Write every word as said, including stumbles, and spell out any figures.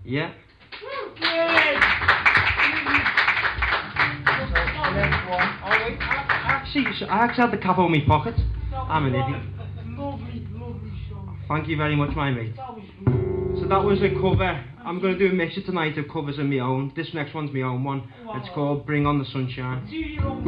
Yeah. Yes. Oh, wait, I, I actually, I actually had the cap on my pocket. I'm an idiot. Lovely, lovely song. Thank you very much, my mate. That was good. So that was a cover. I'm going to do a mixture tonight of covers of my own. This next one's my own one. It's called Bring on the Sunshine. Do your own